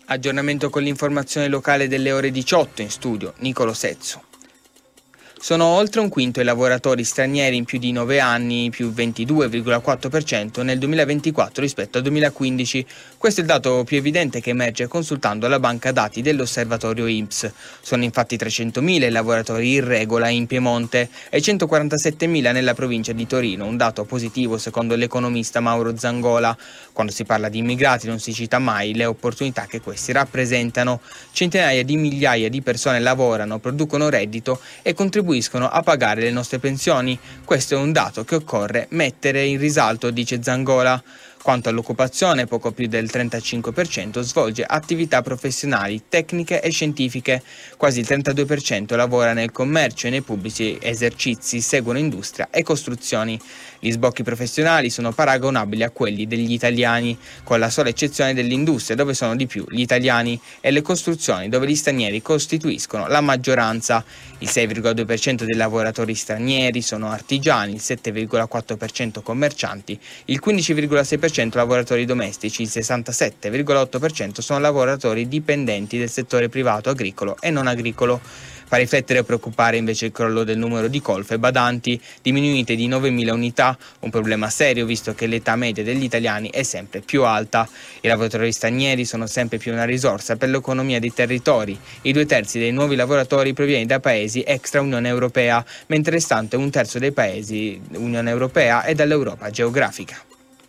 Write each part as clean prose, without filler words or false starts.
Aggiornamento con l'informazione locale delle ore 18, in studio Nicolo Sezzo. Sono oltre un quinto i lavoratori stranieri in più di 9 anni, più 22,4% nel 2024 rispetto al 2015. Questo è il dato più evidente che emerge consultando la banca dati dell'osservatorio INPS. Sono infatti 300.000 i lavoratori in regola in Piemonte e 147.000 nella provincia di Torino, un dato positivo secondo l'economista Mauro Zangola. Quando si parla di immigrati non si cita mai le opportunità che questi rappresentano. Centinaia di migliaia di persone lavorano, producono reddito e contribuiscono a pagare le nostre pensioni. Questo è un dato che occorre mettere in risalto, dice Zangola. Quanto all'occupazione, poco più del 35% svolge attività professionali, tecniche e scientifiche. Quasi il 32% lavora nel commercio e nei pubblici esercizi, seguono industria e costruzioni. Gli sbocchi professionali sono paragonabili a quelli degli italiani, con la sola eccezione dell'industria, dove sono di più gli italiani, e le costruzioni, dove gli stranieri costituiscono la maggioranza. Il 6,2% dei lavoratori stranieri sono artigiani, il 7,4% commercianti, il 15,6% lavoratori domestici, il 67,8% sono lavoratori dipendenti del settore privato agricolo e non agricolo. Fa riflettere e preoccupare invece il crollo del numero di colf e badanti, diminuite di 9.000 unità, un problema serio visto che l'età media degli italiani è sempre più alta. I lavoratori stranieri sono sempre più una risorsa per l'economia dei territori. I 2/3 dei nuovi lavoratori proviene da paesi extra Unione Europea, mentre il restante 1/3 dei paesi Unione Europea è dall'Europa geografica.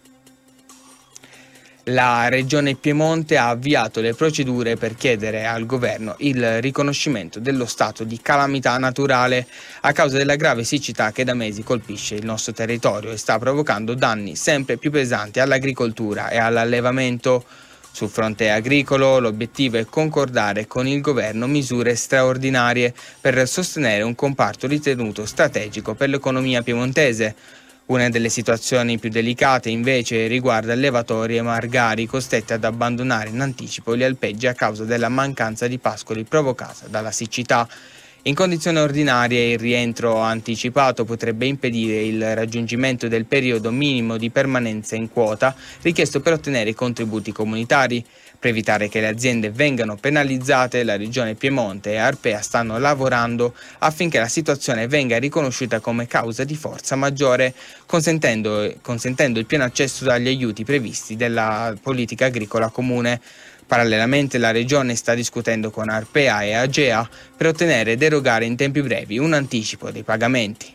La Regione Piemonte ha avviato le procedure per chiedere al governo il riconoscimento dello stato di calamità naturale a causa della grave siccità che da mesi colpisce il nostro territorio e sta provocando danni sempre più pesanti all'agricoltura e all'allevamento. Sul fronte agricolo l'obiettivo è concordare con il governo misure straordinarie per sostenere un comparto ritenuto strategico per l'economia piemontese. Una delle situazioni più delicate invece riguarda allevatori e margari costretti ad abbandonare in anticipo gli alpeggi a causa della mancanza di pascoli provocata dalla siccità. In condizioni ordinarie il rientro anticipato potrebbe impedire il raggiungimento del periodo minimo di permanenza in quota richiesto per ottenere i contributi comunitari. Per evitare che le aziende vengano penalizzate, la Regione Piemonte e Arpea stanno lavorando affinché la situazione venga riconosciuta come causa di forza maggiore, consentendo il pieno accesso agli aiuti previsti dalla politica agricola comune. Parallelamente la Regione sta discutendo con Arpea e Agea per ottenere ed erogare in tempi brevi un anticipo dei pagamenti.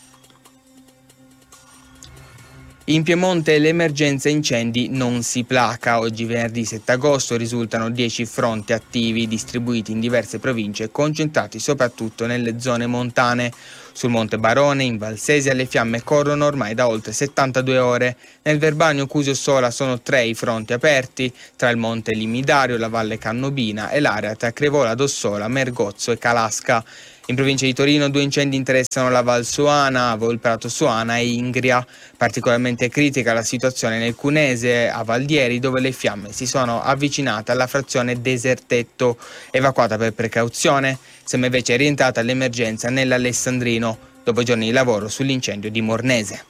In Piemonte l'emergenza incendi non si placa. Oggi venerdì 7 agosto risultano 10 fronti attivi distribuiti in diverse province, concentrati soprattutto nelle zone montane. Sul Monte Barone, in Valsesia, le fiamme corrono ormai da oltre 72 ore. Nel Verbagno Cusio-Sola sono 3 i fronti aperti, tra il Monte Limidario, la Valle Cannobina e l'area tra Crevola d'Ossola, Mergozzo e Calasca. In provincia di Torino 2 incendi interessano la Val Suana, Volprato Suana e Ingria. Particolarmente critica la situazione nel Cunese, a Valdieri, dove le fiamme si sono avvicinate alla frazione Desertetto, evacuata per precauzione. Sembra invece rientrata l'emergenza nell'Alessandrino, dopo giorni di lavoro sull'incendio di Mornese.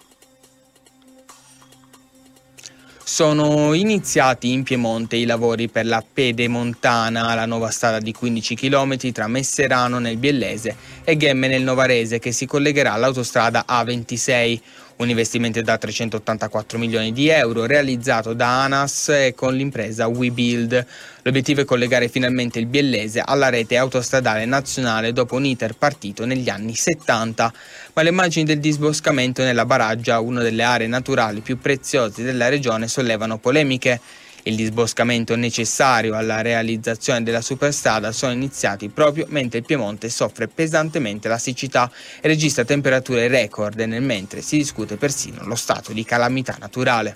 Sono iniziati in Piemonte i lavori per la Pedemontana, la nuova strada di 15 km tra Messerano nel Biellese e Ghemme nel Novarese, che si collegherà all'autostrada A26. Un investimento da 384 milioni di euro realizzato da ANAS e con l'impresa WeBuild. L'obiettivo è collegare finalmente il Biellese alla rete autostradale nazionale dopo un iter partito negli anni 70. Ma le immagini del disboscamento nella Baraggia, una delle aree naturali più preziose della regione, sollevano polemiche. Il disboscamento necessario alla realizzazione della superstrada sono iniziati proprio mentre il Piemonte soffre pesantemente la siccità e registra temperature record, nel mentre si discute persino lo stato di calamità naturale.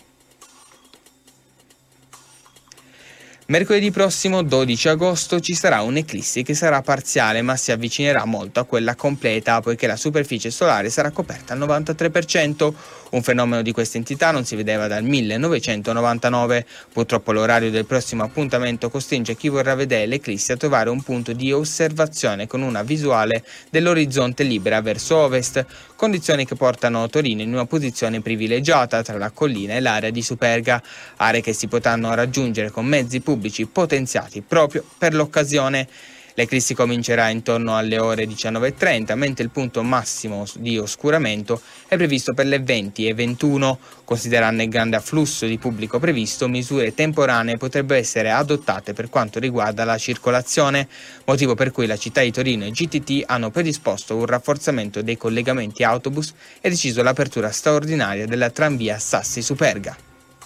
Mercoledì prossimo 12 agosto ci sarà un'eclissi che sarà parziale ma si avvicinerà molto a quella completa, poiché la superficie solare sarà coperta al 93%. Un fenomeno di questa entità non si vedeva dal 1999. Purtroppo l'orario del prossimo appuntamento costringe chi vorrà vedere l'eclissi a trovare un punto di osservazione con una visuale dell'orizzonte libera verso ovest, condizioni che portano Torino in una posizione privilegiata tra la collina e l'area di Superga, aree che si potranno raggiungere con mezzi pubblici potenziati proprio per l'occasione. L'eclissi comincerà intorno alle ore 19:30, mentre il punto massimo di oscuramento è previsto per le 20:21. Considerando il grande afflusso di pubblico previsto, misure temporanee potrebbero essere adottate per quanto riguarda la circolazione, motivo per cui la città di Torino e GTT hanno predisposto un rafforzamento dei collegamenti autobus e deciso l'apertura straordinaria della tranvia Sassi-Superga.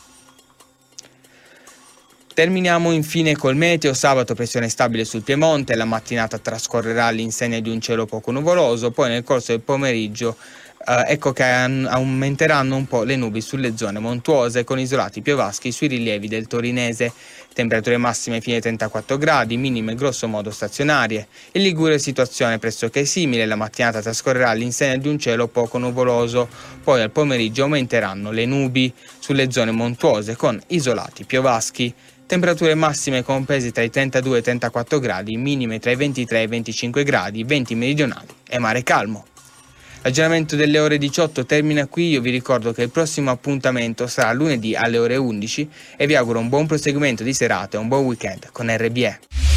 Terminiamo infine col meteo. Sabato pressione stabile sul Piemonte, la mattinata trascorrerà all'insegna di un cielo poco nuvoloso, poi nel corso del pomeriggio ecco che aumenteranno un po' le nubi sulle zone montuose con isolati piovaschi sui rilievi del Torinese. Temperature massime fino ai 34 gradi, minime grosso modo stazionarie. In Liguria situazione pressoché simile, la mattinata trascorrerà all'insegna di un cielo poco nuvoloso, poi al pomeriggio aumenteranno le nubi sulle zone montuose con isolati piovaschi. Temperature massime comprese tra i 32 e i 34 gradi, minime tra i 23 e i 25 gradi, venti meridionali e mare calmo. L'aggiornamento delle ore 18 termina qui. Io vi ricordo che il prossimo appuntamento sarà lunedì alle ore 11 e vi auguro un buon proseguimento di serata e un buon weekend con RBE.